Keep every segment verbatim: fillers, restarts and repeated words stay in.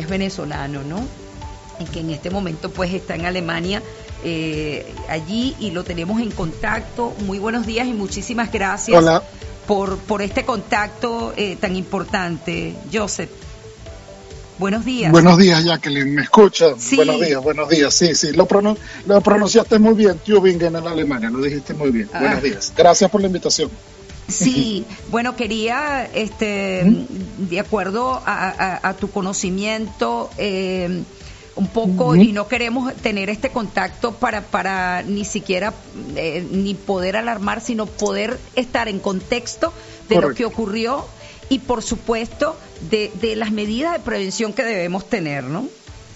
es venezolano, ¿no? Y que en este momento pues está en Alemania, eh, allí, y lo tenemos en contacto. Muy buenos días y muchísimas gracias. Hola. por por este contacto eh, tan importante, Joseph. Buenos días. Buenos días, Jacqueline, ¿me escuchas? Sí. Buenos días, buenos días, sí, sí, lo, pronun- lo pronunciaste muy bien, Tübingen en Alemania, lo dijiste muy bien. Ah. Buenos días, gracias por la invitación. Sí, bueno, quería, este, ¿Mm? de acuerdo a, a, a tu conocimiento, eh, un poco, ¿Mm? y no queremos tener este contacto para, para ni siquiera eh, ni poder alarmar, sino poder estar en contexto de Correcto. lo que ocurrió y, por supuesto, de, de las medidas de prevención que debemos tener, ¿no?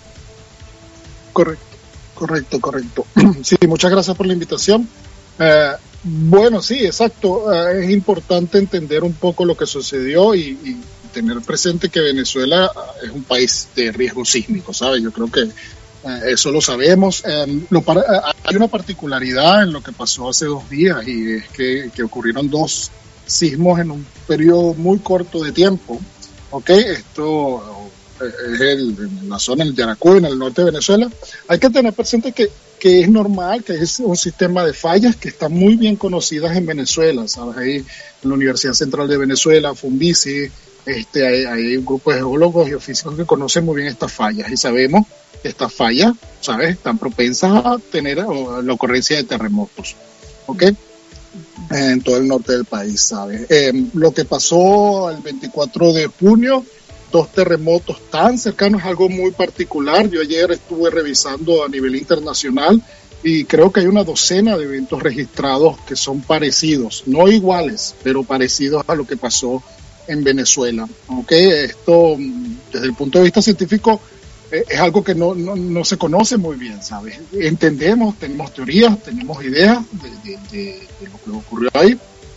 Correcto, correcto, correcto. Sí, muchas gracias por la invitación. Eh, bueno, sí, exacto. Eh, es importante entender un poco lo que sucedió y, y tener presente que Venezuela es un país de riesgo sísmico, ¿sabes? Yo creo que eh, eso lo sabemos. Eh, lo para, eh, hay una particularidad en lo que pasó hace dos días y es que, que ocurrieron dos sismos en un periodo muy corto de tiempo. ¿Ok? Esto es el, en la zona del Yaracuy, en el norte de Venezuela. Hay que tener presente que, que es normal, que es un sistema de fallas que están muy bien conocidas en Venezuela, ¿sabes? Ahí en la Universidad Central de Venezuela, Funvici, este, hay, hay un grupo de geólogos y físicos que conocen muy bien estas fallas y sabemos que estas fallas, ¿sabes?, están propensas a tener o, la ocurrencia de terremotos, ¿ok? En todo el norte del país, ¿sabes? Eh, lo que pasó el veinticuatro de junio, dos terremotos tan cercanos, es algo muy particular. Yo ayer estuve revisando a nivel internacional y creo que hay una docena de eventos registrados que son parecidos, no iguales, pero parecidos a lo que pasó en Venezuela. ¿Ok? Esto, desde el punto de vista científico, eh, es algo que no, no, no se conoce muy bien, ¿sabes? Entendemos, tenemos teorías, tenemos ideas de, de, de, de lo que ocurrió ahí,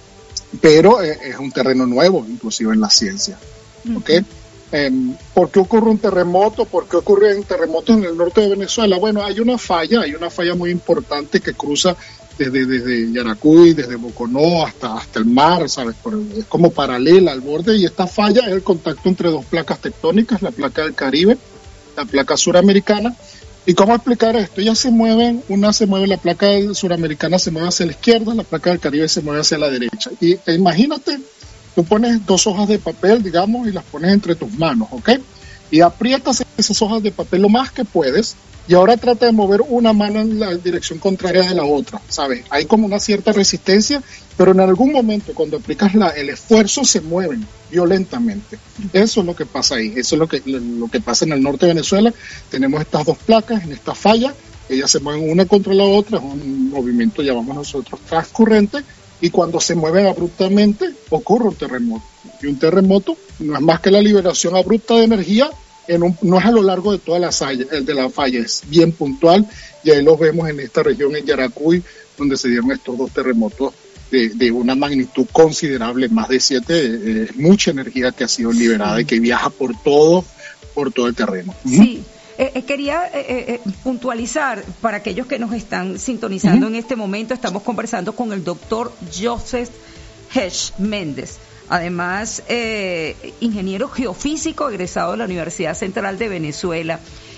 pero eh, es un terreno nuevo, inclusive en la ciencia. ¿Ok? Uh-huh. Eh, ¿Por qué ocurre un terremoto? ¿Por qué ocurren terremotos en el norte de Venezuela? Bueno, hay una falla, hay una falla muy importante que cruza desde, desde Yaracuy, desde Boconó hasta, hasta el mar, ¿sabes? Por, es como paralela al borde, y esta falla es el contacto entre dos placas tectónicas, la placa del Caribe, la placa suramericana. ¿Y cómo explicar esto? Ellas se mueven, una se mueve, la placa suramericana se mueve hacia la izquierda, la placa del Caribe se mueve hacia la derecha. Y e imagínate, tú pones dos hojas de papel, digamos, y las pones entre tus manos, ¿ok? Y aprietas esas hojas de papel lo más que puedes, y ahora trata de mover una mano en la dirección contraria de la otra, ¿sabes? Hay como una cierta resistencia, pero en algún momento cuando aplicas la, el esfuerzo se mueven violentamente. Eso es lo que pasa ahí, eso es lo que, lo que pasa en el norte de Venezuela. Tenemos estas dos placas en esta falla, ellas se mueven una contra la otra, es un movimiento, llamamos nosotros, transcurrente, y cuando se mueven abruptamente ocurre un terremoto. Y un terremoto no es más que la liberación abrupta de energía, en un, no es a lo largo de toda la falla, el de la falla, es bien puntual, y ahí los vemos en esta región, en Yaracuy, donde se dieron estos dos terremotos de, de una magnitud considerable, más de siete, es eh, mucha energía que ha sido liberada y que viaja por todo, por todo el terreno. Sí. Eh, eh, quería eh, eh, puntualizar para aquellos que nos están sintonizando uh-huh. en este momento. Estamos conversando con el doctor Joseph Hesch Méndez, además eh, ingeniero geofísico egresado de la Universidad Central de Venezuela,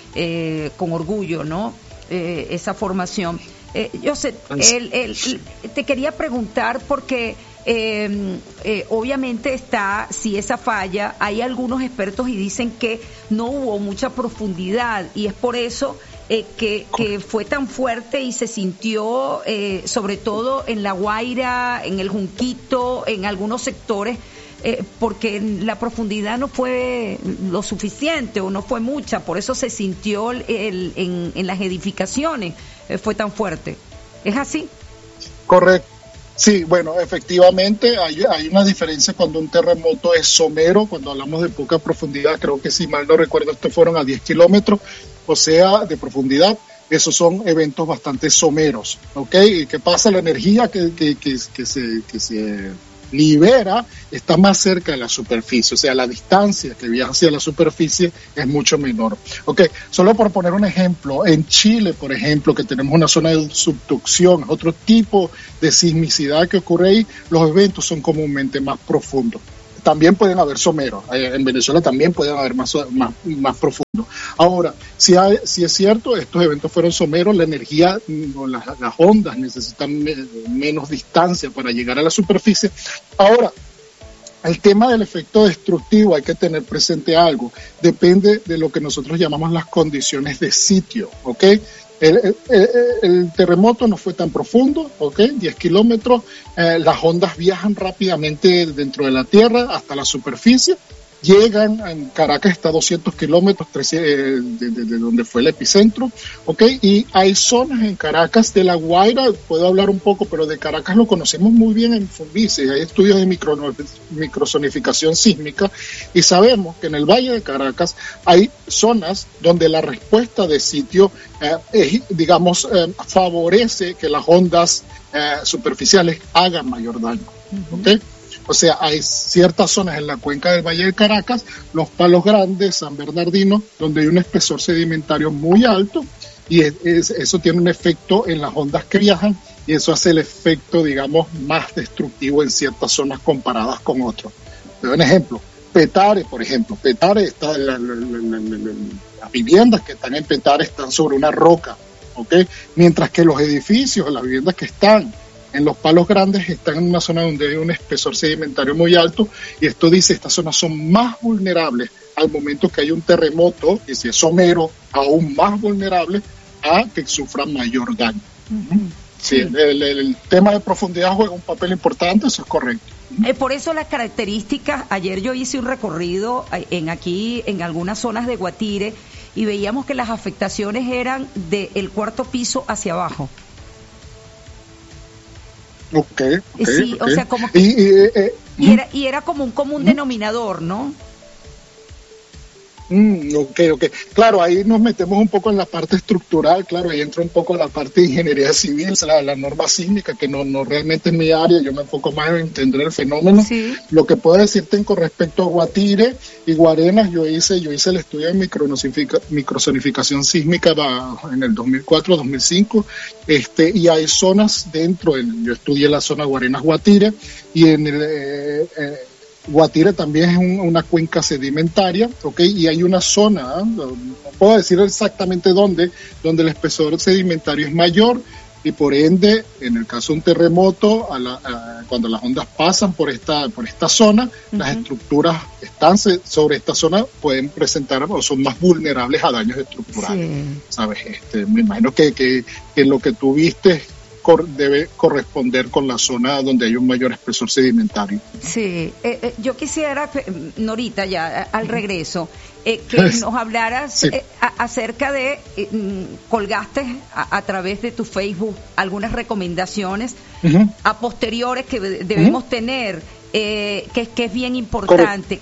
eh, con orgullo, ¿no? Eh, esa formación. Eh, Joseph, el, el, el, te quería preguntar porque Eh, eh, obviamente está, si esa falla, hay algunos expertos y dicen que no hubo mucha profundidad y es por eso eh, que, que fue tan fuerte y se sintió eh, sobre todo en La Guaira, en el Junquito, en algunos sectores, eh, porque la profundidad no fue lo suficiente o no fue mucha, por eso se sintió el, el, en, en las edificaciones, eh, fue tan fuerte. ¿Es así? Correcto. Sí, bueno, efectivamente hay, hay una diferencia cuando un terremoto es somero, cuando hablamos de poca profundidad, creo que si mal no recuerdo estos fueron a diez kilómetros, o sea, de profundidad, esos son eventos bastante someros, ¿ok? ¿Y qué pasa? La energía que, que, que, que, se, que se libera está más cerca de la superficie, o sea, la distancia que viaja hacia la superficie es mucho menor. Ok, solo por poner un ejemplo, en Chile, por ejemplo, que tenemos una zona de subducción, otro tipo de sismicidad que ocurre ahí, los eventos son comúnmente más profundos. también pueden haber someros. En Venezuela también pueden haber más, más, más profundos. Ahora, si, hay, si es cierto, estos eventos fueron someros, la energía, las, las ondas necesitan me, menos distancia para llegar a la superficie. Ahora, el tema del efecto destructivo, hay que tener presente algo. Depende de lo que nosotros llamamos las condiciones de sitio, ¿ok? El, el, el, el terremoto no fue tan profundo, ¿ok? diez kilómetros. Eh, las ondas viajan rápidamente dentro de la Tierra hasta la superficie. Llegan, en Caracas está a doscientos kilómetros eh, de, de, de donde fue el epicentro, ¿ok? Y hay zonas en Caracas de La Guaira, puedo hablar un poco, pero de Caracas lo conocemos muy bien en Funvici, hay estudios de micro, microsonificación sísmica, y sabemos que en el Valle de Caracas hay zonas donde la respuesta de sitio, eh, es, digamos, eh, favorece que las ondas eh, superficiales hagan mayor daño, ¿ok? O sea, hay ciertas zonas en la cuenca del Valle de Caracas, los Palos Grandes, San Bernardino, donde hay un espesor sedimentario muy alto y es, es, eso tiene un efecto en las ondas que viajan y eso hace el efecto, digamos, más destructivo en ciertas zonas comparadas con otros. Te doy un ejemplo. Petare, por ejemplo. Petare, está, la, la, la, la, la, las viviendas que están en Petare están sobre una roca, ¿ok? Mientras que los edificios, las viviendas que están en los Palos Grandes están en una zona donde hay un espesor sedimentario muy alto y esto dice estas zonas son más vulnerables al momento que hay un terremoto y si es somero, aún más vulnerables a que sufran mayor daño. Uh-huh. Sí, sí. El, el, el tema de profundidad juega un papel importante, eso es correcto. Eh, por eso las características, ayer yo hice un recorrido en aquí en algunas zonas de Guatire y veíamos que las afectaciones eran del cuarto piso hacia abajo. Okay, okay, sí, okay. O sea, como que, y, y, eh, y, era, y era como un común mm. denominador, ¿no? Mm, ok, ok. Claro, ahí nos metemos un poco en la parte estructural, claro, ahí entra un poco la parte de ingeniería civil, la, la norma sísmica, que no, no realmente es mi área, yo me enfoco más en entender el fenómeno. Sí. Lo que puedo decirte con respecto a Guatire y Guarenas, yo hice, yo hice el estudio de microsonificación sísmica en el dos mil cuatro, dos mil cinco, este, y hay zonas dentro, en, yo estudié la zona Guarenas-Guatire, y en el... Eh, eh, Guatire también es un, una cuenca sedimentaria, ¿ok? Y hay una zona, ¿eh? no, no puedo decir exactamente dónde, donde el espesor sedimentario es mayor y por ende, en el caso de un terremoto, a la, a, cuando las ondas pasan por esta, por esta zona, uh-huh. las estructuras que están sobre esta zona pueden presentar o son más vulnerables a daños estructurales, sí. ¿Sabes? Este, me imagino que, que, que lo que tú viste debe corresponder con la zona donde hay un mayor espesor sedimentario. Sí, eh, eh, yo quisiera, Norita, ya al regreso, eh, que nos hablaras sí. eh, a, acerca de, eh, colgaste a, a través de tu Facebook algunas recomendaciones uh-huh. a posteriores que debemos uh-huh. tener, eh, que, que es bien importante.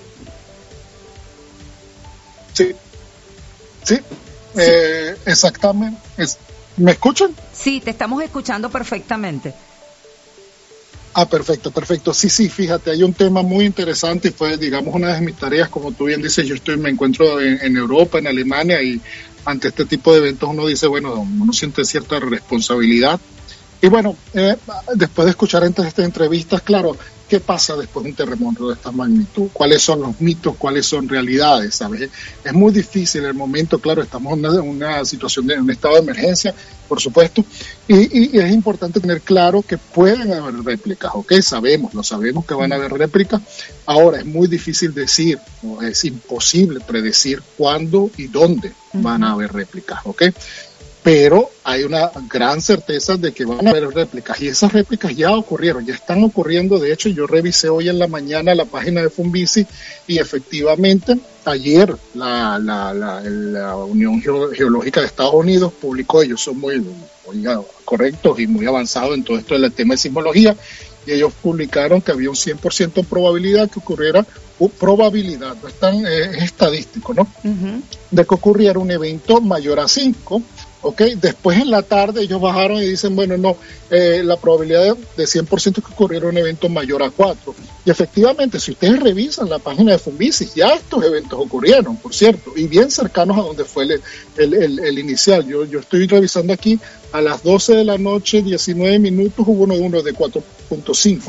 Sí, sí, sí. Eh, exactamente. Es, ¿Me escuchan? Sí, te estamos escuchando perfectamente. Ah, perfecto, perfecto. Sí, sí, fíjate, hay un tema muy interesante y fue, digamos, una de mis tareas, como tú bien dices, yo estoy, me encuentro en, en Europa, en Alemania, y ante este tipo de eventos uno dice, bueno, uno siente cierta responsabilidad. Y bueno, eh, después de escuchar estas entrevistas, claro, ¿qué pasa después de un terremoto de esta magnitud? ¿Cuáles son los mitos? ¿Cuáles son realidades? ¿Sabes? Es muy difícil el momento, claro, estamos en una, una situación de un estado de emergencia, por supuesto, y, y, y es importante tener claro que pueden haber réplicas, ¿ok? Sabemos, lo sabemos que van a haber réplicas. Ahora, es muy difícil decir, ¿no? Es imposible predecir cuándo y dónde uh-huh. van a haber réplicas, ¿ok? Pero hay una gran certeza de que van a haber réplicas y esas réplicas ya ocurrieron, ya están ocurriendo. De hecho, yo revisé hoy en la mañana la página de Funvici y efectivamente ayer la, la, la, la Unión Geológica de Estados Unidos publicó, ellos son muy, muy correctos y muy avanzados en todo esto del tema de sismología, y ellos publicaron que había un cien por ciento de probabilidad que ocurriera, uh, probabilidad, no es tan eh, es estadístico, ¿no? Uh-huh. De que ocurriera un evento mayor a cinco. ¿Ok? Después en la tarde ellos bajaron y dicen, bueno, no, eh, la probabilidad de cien por ciento que ocurriera un evento mayor a cuatro. Y efectivamente, si ustedes revisan la página de Funvici, ya estos eventos ocurrieron, por cierto, y bien cercanos a donde fue el, el, el, el inicial. Yo, yo estoy revisando aquí, a las doce de la noche, diecinueve minutos, hubo uno, uno de cuatro punto cinco. Sí.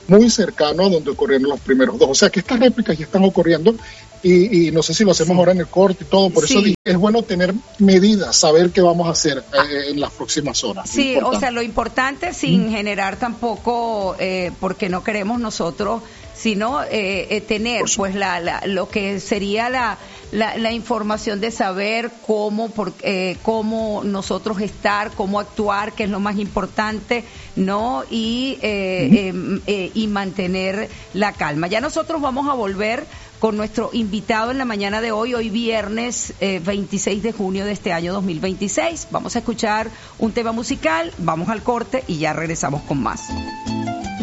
muy cercano a donde ocurrieron los primeros dos. O sea que estas réplicas ya están ocurriendo y, y no sé si lo hacemos sí. ahora en el corte y todo, por sí. eso es bueno tener medidas, saber qué vamos a hacer eh, en las próximas horas. Sí, o sea, lo importante sin mm. generar tampoco, eh, porque no queremos nosotros, sino eh, eh, tener pues la, la lo que sería la La, la información de saber cómo por, eh, cómo nosotros estar, cómo actuar, que es lo más importante, ¿no? Y eh, uh-huh. eh, eh, y mantener la calma. Ya nosotros vamos a volver con nuestro invitado en la mañana de hoy, hoy viernes eh, veintiséis de junio de este año dos mil veintiséis. Vamos a escuchar un tema musical, vamos al corte y ya regresamos con más.